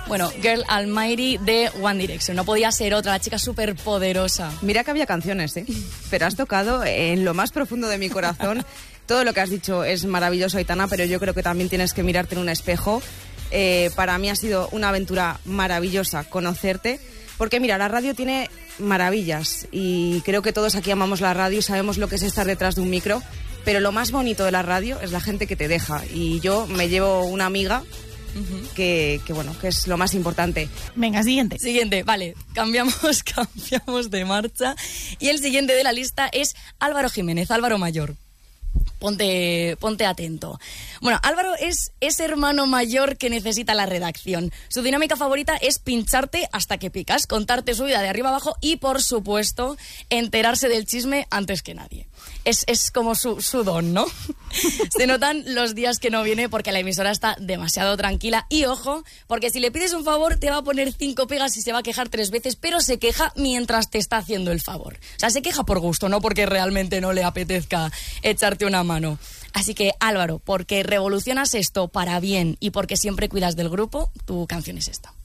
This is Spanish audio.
Bueno, Girl Almighty de One Direction. No podía ser otra, la chica súper poderosa. Mira que había canciones, pero has tocado en lo más profundo de mi corazón. Todo lo que has dicho es maravilloso, Aitana, pero yo creo que también tienes que mirarte en un espejo. Para mí ha sido una aventura maravillosa conocerte, porque mira, la radio tiene maravillas y creo que todos aquí amamos la radio y sabemos lo que es estar detrás de un micro, pero lo más bonito de la radio es la gente que te deja, y yo me llevo una amiga que es lo más importante. Venga, siguiente. Siguiente, vale, cambiamos de marcha, y el siguiente de la lista es Álvaro Jiménez, Álvaro Mayor. Ponte atento. Bueno, Álvaro es ese hermano mayor que necesita la redacción. Su dinámica favorita es pincharte hasta que picas, contarte su vida de arriba abajo y, por supuesto, enterarse del chisme antes que nadie. Es como su don, ¿no? Se notan los días que no viene porque la emisora está demasiado tranquila. Y ojo, porque si le pides un favor te va a poner 5 pegas y se va a quejar 3 veces, pero se queja mientras te está haciendo el favor. O sea, se queja por gusto, no porque realmente no le apetezca echarte una mano. Así que, Álvaro, porque revolucionas esto para bien y porque siempre cuidas del grupo, tu canción es esta.